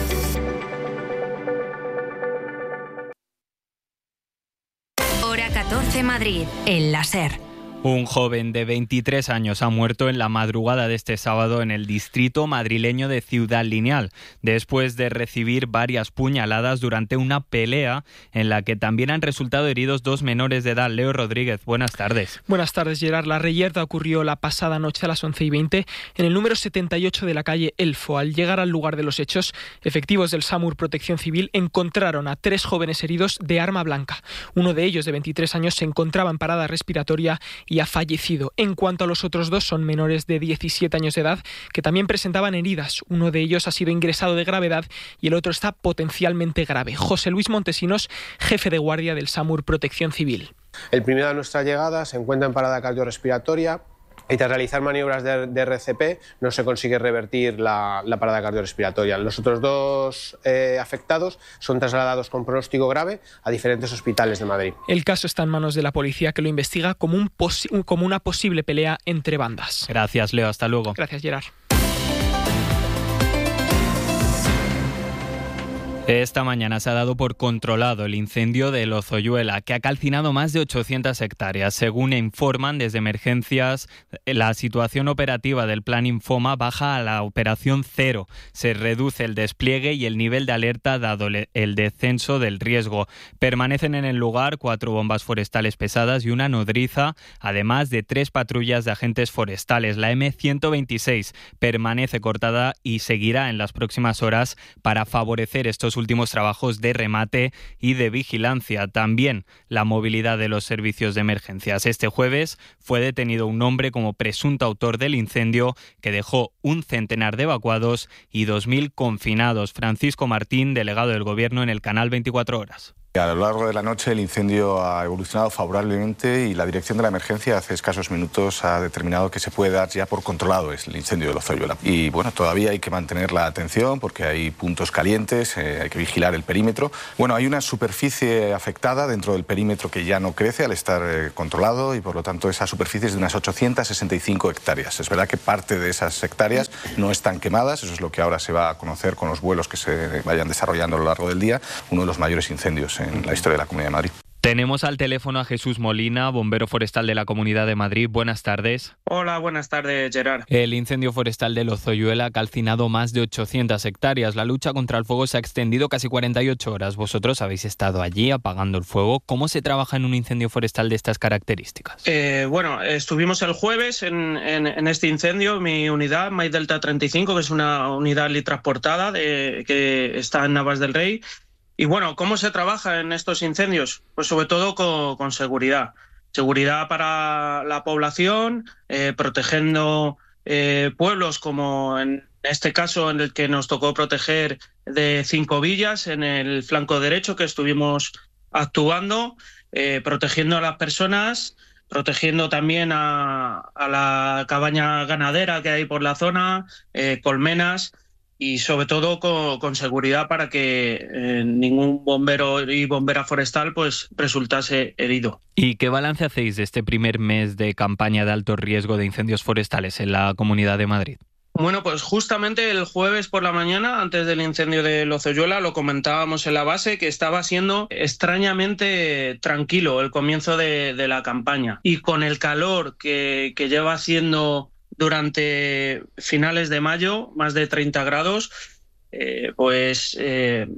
Hora 14 Madrid, en la SER. Un joven de 23 años ha muerto en la madrugada de este sábado en el distrito madrileño de Ciudad Lineal, después de recibir varias puñaladas durante una pelea en la que también han resultado heridos 2 menores de edad. Leo Rodríguez, buenas tardes. Buenas tardes, Gerard. La reyerta ocurrió la pasada noche a las 11:20 en el número 78 de la calle Elfo. Al llegar al lugar de los hechos, efectivos del SAMUR Protección Civil encontraron a 3 jóvenes heridos de arma blanca. Uno de ellos, de 23 años, se encontraba en parada respiratoria y ha fallecido. En cuanto a los otros 2, son menores de 17 años de edad que también presentaban heridas. Uno de ellos ha sido ingresado de gravedad y el otro está potencialmente grave. José Luis Montesinos, jefe de guardia del SAMUR Protección Civil. El primero de nuestra llegada se encuentra en parada cardiorrespiratoria y tras realizar maniobras de RCP no se consigue revertir la parada cardiorrespiratoria. Los otros 2 afectados son trasladados con pronóstico grave a diferentes hospitales de Madrid. El caso está en manos de la policía, que lo investiga como una posible pelea entre bandas. Gracias, Leo. Hasta luego. Gracias, Gerard. Esta mañana se ha dado por controlado el incendio de Lozoyuela, que ha calcinado más de 800 hectáreas. Según informan desde emergencias, la situación operativa del Plan Infoma baja a la operación cero. Se reduce el despliegue y el nivel de alerta dado el descenso del riesgo. Permanecen en el lugar 4 bombas forestales pesadas y una nodriza, además de 3 patrullas de agentes forestales. La M126 permanece cortada y seguirá en las próximas horas para favorecer estos últimos trabajos de remate y de vigilancia. También la movilidad de los servicios de emergencias. Este jueves fue detenido un hombre como presunto autor del incendio que dejó un centenar de evacuados y 2.000 confinados. Francisco Martín, delegado del Gobierno en el canal 24 Horas. A lo largo de la noche el incendio ha evolucionado favorablemente y la dirección de la emergencia hace escasos minutos ha determinado que se puede dar ya por controlado el incendio de Lozoyuela. Y bueno, todavía hay que mantener la atención porque hay puntos calientes, hay que vigilar el perímetro. Bueno, hay una superficie afectada dentro del perímetro que ya no crece al estar controlado y por lo tanto esa superficie es de unas 865 hectáreas. Es verdad que parte de esas hectáreas no están quemadas, eso es lo que ahora se va a conocer con los vuelos que se vayan desarrollando a lo largo del día, uno de los mayores incendios en la historia de la Comunidad de Madrid. Tenemos al teléfono a Jesús Molina, bombero forestal de la Comunidad de Madrid. Buenas tardes. Hola, buenas tardes, Gerard. El incendio forestal de Lozoyuela ha calcinado más de 800 hectáreas. La lucha contra el fuego se ha extendido casi 48 horas. Vosotros habéis estado allí apagando el fuego. ¿Cómo se trabaja en un incendio forestal de estas características? Bueno, estuvimos el jueves en este incendio. Mi unidad, My Delta 35, que es una unidad transportada que está en Navas del Rey. Y bueno, ¿cómo se trabaja en estos incendios? Pues sobre todo con seguridad. Seguridad para la población, protegiendo pueblos como en este caso en el que nos tocó proteger de 5 villas en el flanco derecho que estuvimos actuando, protegiendo a las personas, protegiendo también a la cabaña ganadera que hay por la zona, colmenas, y sobre todo con seguridad para que ningún bombero y bombera forestal pues resultase herido. ¿Y qué balance hacéis de este primer mes de campaña de alto riesgo de incendios forestales en la Comunidad de Madrid? Bueno, pues justamente el jueves por la mañana, antes del incendio de Lozoyuela, lo comentábamos en la base, que estaba siendo extrañamente tranquilo el comienzo de la campaña. Y con el calor que lleva haciendo durante finales de mayo, más de 30 grados, se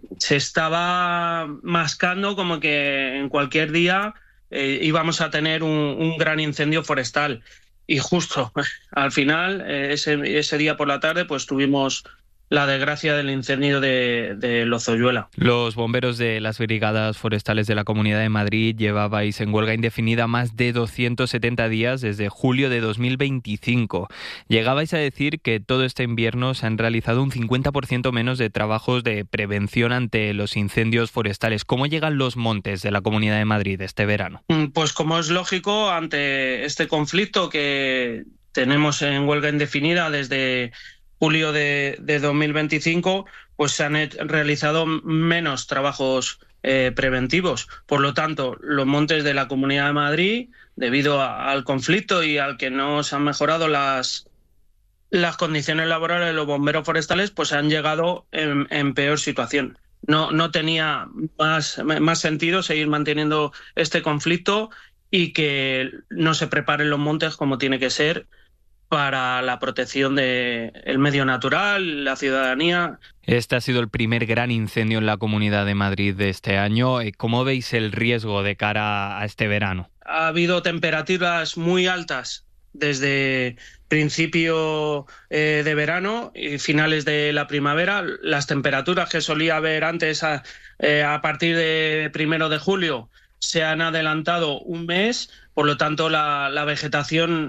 estaba mascando como que en cualquier día íbamos a tener un gran incendio forestal. Y justo al final, ese día por la tarde, pues tuvimos la desgracia del incendio de Lozoyuela. Los bomberos de las brigadas forestales de la Comunidad de Madrid llevabais en huelga indefinida más de 270 días desde julio de 2025. Llegabais a decir que todo este invierno se han realizado un 50% menos de trabajos de prevención ante los incendios forestales. ¿Cómo llegan los montes de la Comunidad de Madrid este verano? Pues como es lógico, ante este conflicto que tenemos en huelga indefinida desde julio de 2025, pues se han realizado menos trabajos preventivos. Por lo tanto, los montes de la Comunidad de Madrid, debido al conflicto y al que no se han mejorado las condiciones laborales de los bomberos forestales, pues han llegado en peor situación. No tenía más sentido seguir manteniendo este conflicto y que no se preparen los montes como tiene que ser para la protección del medio natural, la ciudadanía. Este ha sido el primer gran incendio en la Comunidad de Madrid de este año. ¿Cómo veis el riesgo de cara a este verano? Ha habido temperaturas muy altas desde principio de verano y finales de la primavera. Las temperaturas que solía haber antes a partir de 1 de julio se han adelantado un mes. Por lo tanto, la vegetación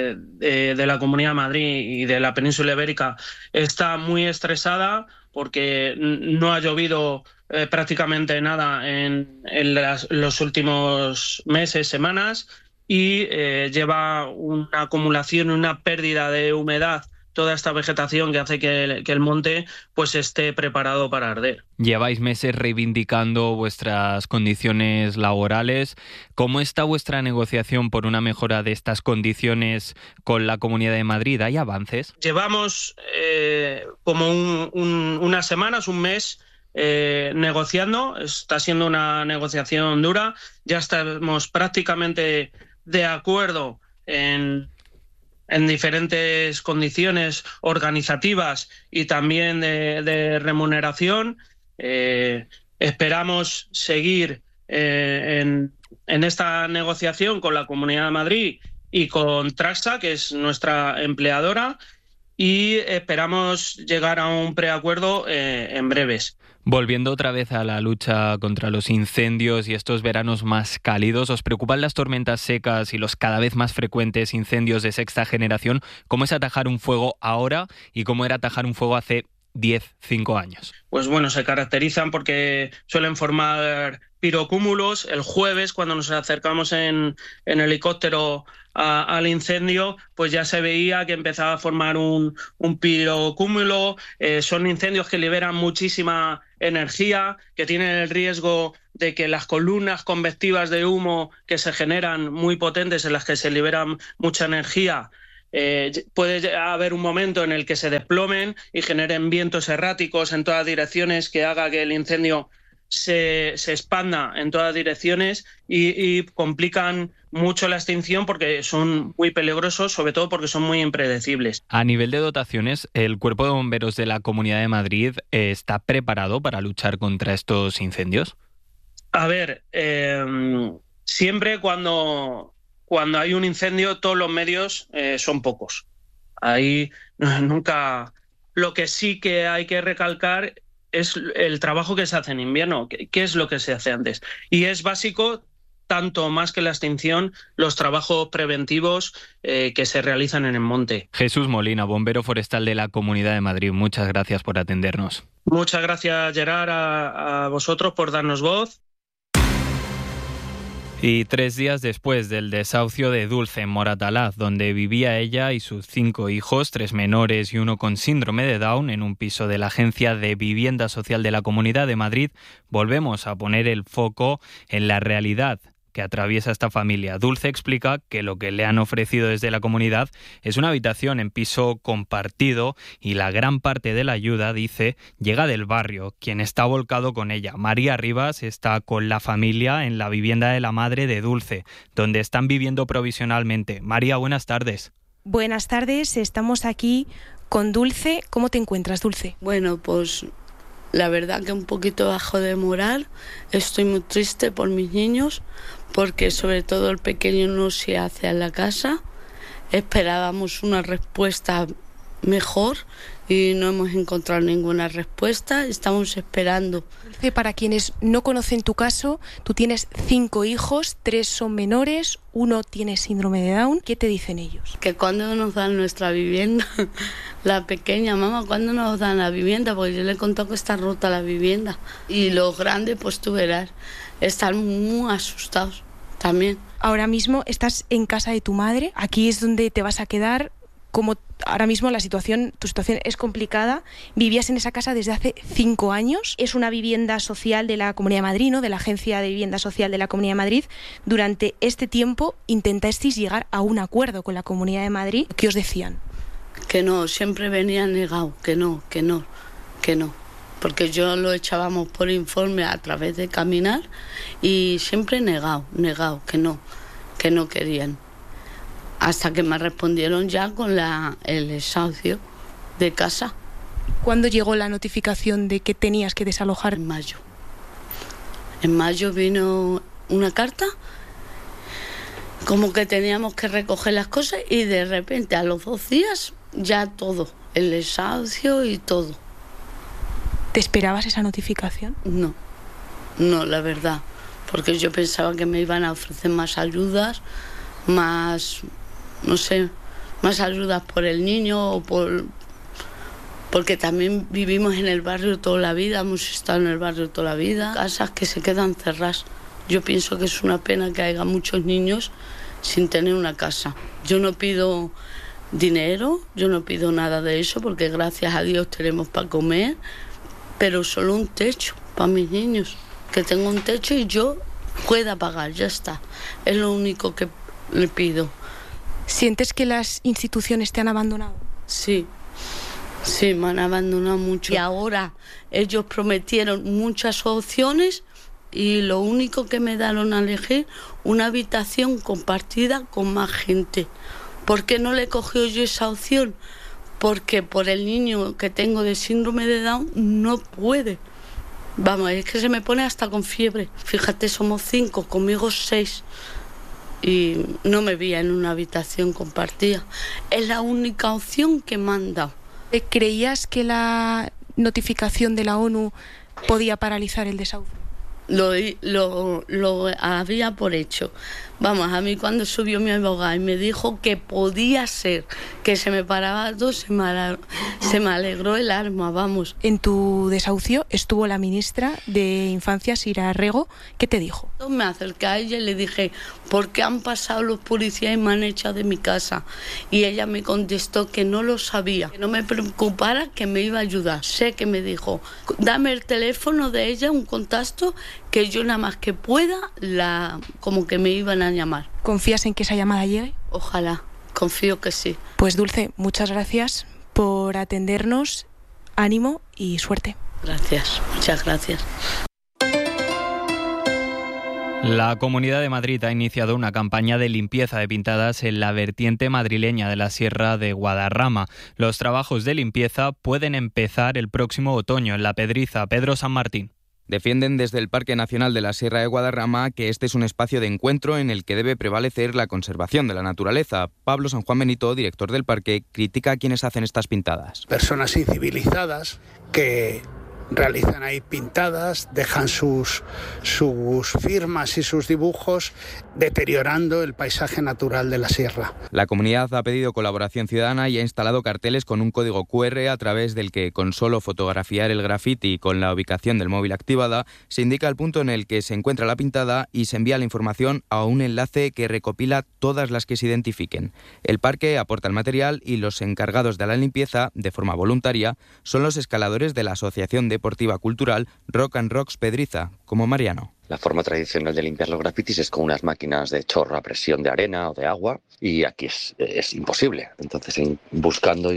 de la Comunidad de Madrid y de la península ibérica está muy estresada porque no ha llovido prácticamente nada en los últimos meses, semanas, y lleva una acumulación, una pérdida de humedad, toda esta vegetación que hace que el monte pues esté preparado para arder. Lleváis meses reivindicando vuestras condiciones laborales. ¿Cómo está vuestra negociación por una mejora de estas condiciones con la Comunidad de Madrid? ¿Hay avances? Llevamos como unas semanas, un mes, negociando. Está siendo una negociación dura. Ya estamos prácticamente de acuerdo en diferentes condiciones organizativas y también de remuneración. Esperamos seguir en esta negociación con la Comunidad de Madrid y con Tragsa, que es nuestra empleadora, y esperamos llegar a un preacuerdo en breves. Volviendo otra vez a la lucha contra los incendios y estos veranos más cálidos, ¿os preocupan las tormentas secas y los cada vez más frecuentes incendios de sexta generación? ¿Cómo es atajar un fuego ahora y cómo era atajar un fuego hace 5 años? Pues bueno, se caracterizan porque suelen formar pirocúmulos. El jueves, cuando nos acercamos en helicóptero al incendio, pues ya se veía que empezaba a formar un pirocúmulo. Son incendios que liberan muchísima energía, que tienen el riesgo de que las columnas convectivas de humo que se generan muy potentes, en las que se liberan mucha energía, puede haber un momento en el que se desplomen y generen vientos erráticos en todas direcciones que haga que el incendio se expanda en todas direcciones y complican mucho la extinción porque son muy peligrosos, sobre todo porque son muy impredecibles. A nivel de dotaciones, ¿el Cuerpo de Bomberos de la Comunidad de Madrid está preparado para luchar contra estos incendios? A ver, siempre cuando hay un incendio, todos los medios son pocos. Ahí nunca. Lo que sí que hay que recalcar es el trabajo que se hace en invierno. ¿Qué es lo que se hace antes? Y es básico, tanto más que la extinción, los trabajos preventivos que se realizan en el monte. Jesús Molina, bombero forestal de la Comunidad de Madrid, muchas gracias por atendernos. Muchas gracias, Gerard, a vosotros por darnos voz. Y 3 días después del desahucio de Dulce en Moratalaz, donde vivía ella y sus 5 hijos, 3 menores y 1 con síndrome de Down, en un piso de la Agencia de Vivienda Social de la Comunidad de Madrid, volvemos a poner el foco en la realidad que atraviesa esta familia. Dulce explica que lo que le han ofrecido desde la comunidad es una habitación en piso compartido y la gran parte de la ayuda, dice, llega del barrio, quien está volcado con ella. María Rivas está con la familia en la vivienda de la madre de Dulce, donde están viviendo provisionalmente. María, buenas tardes. Buenas tardes, estamos aquí con Dulce. ¿Cómo te encuentras, Dulce? Bueno, pues la verdad que un poquito bajo de moral. Estoy muy triste por mis niños, porque sobre todo el pequeño no se hace a la casa. Esperábamos una respuesta mejor y no hemos encontrado ninguna respuesta. Estamos esperando. Para quienes no conocen tu caso, tú tienes 5 hijos, 3 son menores, 1 tiene síndrome de Down. ¿Qué te dicen ellos? Que cuando nos dan nuestra vivienda, la pequeña, mamá, ¿cuándo nos dan la vivienda? Porque yo le he contado que está rota la vivienda. Y los grandes, pues tú verás, están muy asustados también. Ahora mismo estás en casa de tu madre, aquí es donde te vas a quedar. Como ahora mismo tu situación es complicada, vivías en esa casa desde hace 5 años, es una vivienda social de la Comunidad de Madrid, ¿no? De la Agencia de Vivienda Social de la Comunidad de Madrid. Durante este tiempo intentasteis llegar a un acuerdo con la Comunidad de Madrid. ¿Qué os decían? Que no, siempre venía negado, que no. Porque yo lo echábamos por informe a través de Caminar y siempre negado, que no querían. Hasta que me respondieron ya con el desahucio de casa. ¿Cuándo llegó la notificación de que tenías que desalojar? En mayo. En mayo vino una carta, como que teníamos que recoger las cosas y de repente a los 2 días ya todo, el desahucio y todo. ¿Te esperabas esa notificación? No, la verdad, porque yo pensaba que me iban a ofrecer más ayudas, más ayudas por el niño o porque también vivimos en el barrio toda la vida, hemos estado en el barrio toda la vida, casas que se quedan cerradas. Yo pienso que es una pena que haya muchos niños sin tener una casa. Yo no pido dinero, yo no pido nada de eso, porque gracias a Dios tenemos para comer, pero solo un techo para mis niños, que tenga un techo y yo pueda pagar, ya está. Es lo único que le pido. ¿Sientes que las instituciones te han abandonado? Sí, Sí, me han abandonado mucho. Y ahora ellos prometieron muchas opciones y lo único que me dieron a elegir, una habitación compartida con más gente. ¿Por qué no le he cogido yo esa opción? Porque por el niño que tengo de síndrome de Down no puede. Vamos, es que se me pone hasta con fiebre. Fíjate, somos 5, conmigo 6. Y no me veía en una habitación compartida. Es la única opción que me han dado. ¿Creías que la notificación de la ONU podía paralizar el desahucio? Lo había por hecho. Vamos, a mí cuando subió mi abogado y me dijo que podía ser, que se me paraba todo, se me alegró el alma, vamos. En tu desahucio estuvo la ministra de Infancia, Sira Rego. ¿Qué te dijo? Me acerqué a ella y le dije, ¿por qué han pasado los policías y me han echado de mi casa? Y ella me contestó que no lo sabía, que no me preocupara, que me iba a ayudar. Sé que me dijo, dame el teléfono de ella, un contacto, que yo nada más que pueda, como que me iban a llamar. ¿Confías en que esa llamada llegue? Ojalá, confío que sí. Pues Dulce, muchas gracias por atendernos, ánimo y suerte. Gracias, muchas gracias. La Comunidad de Madrid ha iniciado una campaña de limpieza de pintadas en la vertiente madrileña de la Sierra de Guadarrama. Los trabajos de limpieza pueden empezar el próximo otoño en La Pedriza. Pedro San Martín. Defienden desde el Parque Nacional de la Sierra de Guadarrama que este es un espacio de encuentro en el que debe prevalecer la conservación de la naturaleza. Pablo San Juan Benito, director del parque, critica a quienes hacen estas pintadas. Personas incivilizadas que realizan ahí pintadas, dejan sus firmas y sus dibujos, deteriorando el paisaje natural de la sierra. La comunidad ha pedido colaboración ciudadana y ha instalado carteles con un código QR a través del que, con solo fotografiar el grafiti y con la ubicación del móvil activada, se indica el punto en el que se encuentra la pintada y se envía la información a un enlace que recopila todas las que se identifiquen. El parque aporta el material y los encargados de la limpieza, de forma voluntaria, son los escaladores de la Asociación Deportiva Cultural Rock and Rocks Pedriza, como Mariano. La forma tradicional de limpiar los grafitis es con unas máquinas de chorro a presión de arena o de agua, y aquí es imposible. Entonces, buscando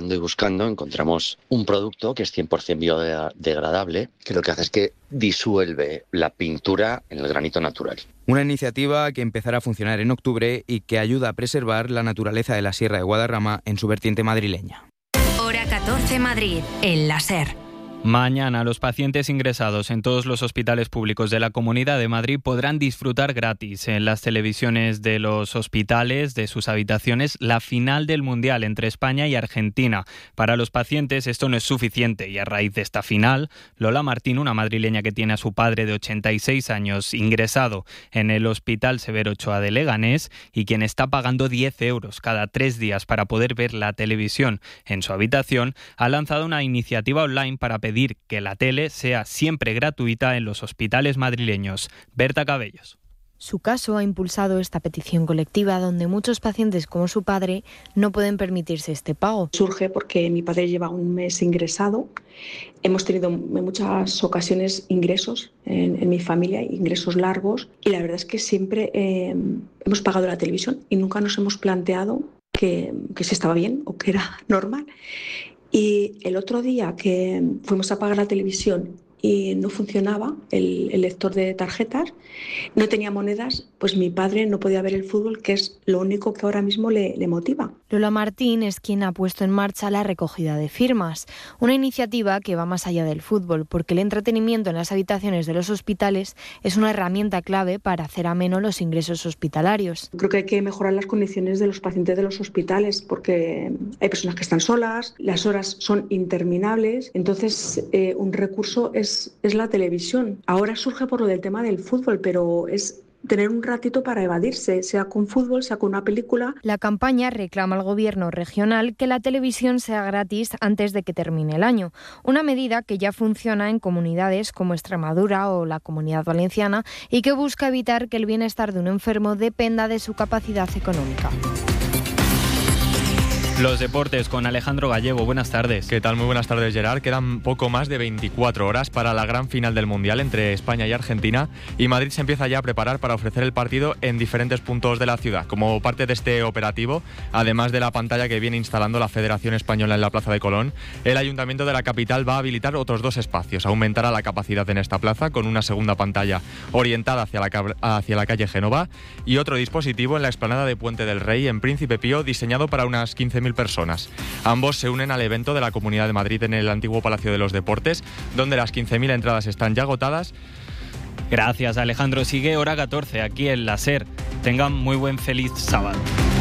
encontramos un producto que es 100% biodegradable, que lo que hace es que disuelve la pintura en el granito natural. Una iniciativa que empezará a funcionar en octubre y que ayuda a preservar la naturaleza de la Sierra de Guadarrama en su vertiente madrileña. Hora 14 Madrid, en la SER. Mañana los pacientes ingresados en todos los hospitales públicos de la Comunidad de Madrid podrán disfrutar gratis en las televisiones de los hospitales, de sus habitaciones, la final del Mundial entre España y Argentina. Para los pacientes esto no es suficiente y a raíz de esta final, Lola Martín, una madrileña que tiene a su padre de 86 años ingresado en el Hospital Severo Ochoa de Leganés y quien está pagando 10 euros cada 3 días para poder ver la televisión en su habitación, ha lanzado una iniciativa online para pedir que la tele sea siempre gratuita en los hospitales madrileños. Berta Cabellos. Su caso ha impulsado esta petición colectiva donde muchos pacientes como su padre no pueden permitirse este pago. Surge porque mi padre lleva un mes ingresado. Hemos tenido en muchas ocasiones ingresos en mi familia, ingresos largos, y la verdad es que siempre hemos pagado la televisión y nunca nos hemos planteado que si estaba bien o que era normal. Y el otro día que fuimos a pagar la televisión y no funcionaba el lector de tarjetas, no tenía monedas, pues mi padre no podía ver el fútbol, que es lo único que ahora mismo le motiva. Lola Martín es quien ha puesto en marcha la recogida de firmas, una iniciativa que va más allá del fútbol, porque el entretenimiento en las habitaciones de los hospitales es una herramienta clave para hacer ameno los ingresos hospitalarios. Creo que hay que mejorar las condiciones de los pacientes de los hospitales, porque hay personas que están solas, las horas son interminables, entonces un recurso es la televisión. Ahora surge por lo del tema del fútbol, pero es tener un ratito para evadirse, sea con fútbol, sea con una película. La campaña reclama al gobierno regional que la televisión sea gratis antes de que termine el año, una medida que ya funciona en comunidades como Extremadura o la Comunidad Valenciana y que busca evitar que el bienestar de un enfermo dependa de su capacidad económica. Los deportes con Alejandro Gallego. Buenas tardes. ¿Qué tal? Muy buenas tardes, Gerard. Quedan poco más de 24 horas para la gran final del Mundial entre España y Argentina, y Madrid se empieza ya a preparar para ofrecer el partido en diferentes puntos de la ciudad. Como parte de este operativo, además de la pantalla que viene instalando la Federación Española en la Plaza de Colón, el Ayuntamiento de la capital va a habilitar otros 2 espacios. Aumentará la capacidad en esta plaza con una segunda pantalla orientada hacia la calle Génova y otro dispositivo en la explanada de Puente del Rey en Príncipe Pío, diseñado para unas 15.000 personas. Ambos se unen al evento de la Comunidad de Madrid en el antiguo Palacio de los Deportes, donde las 15.000 entradas están ya agotadas. Gracias, Alejandro. Sigue Hora 14 aquí en la SER. Tengan muy buen feliz sábado.